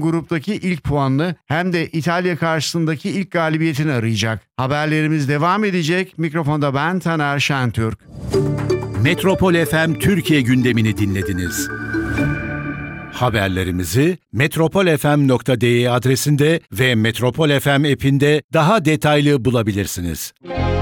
gruptaki ilk puanını hem de İtalya karşısındaki ilk galibiyetini arayacak. Haberlerimiz devam edecek. Mikrofonda ben Taner Şentürk. Metropol FM Türkiye gündemini dinlediniz. Haberlerimizi metropolfm.de adresinde ve Metropol FM app'inde daha detaylı bulabilirsiniz.